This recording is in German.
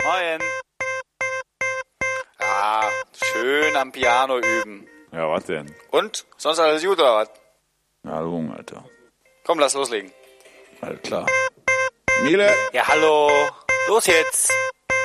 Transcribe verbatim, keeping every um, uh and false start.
Moin. Ja, schön am Piano üben. Ja, was denn? Und? Sonst alles gut oder was? Ja, Lung, Alter. Komm, lass loslegen. Alles klar. Miele! Ja, hallo. Los jetzt.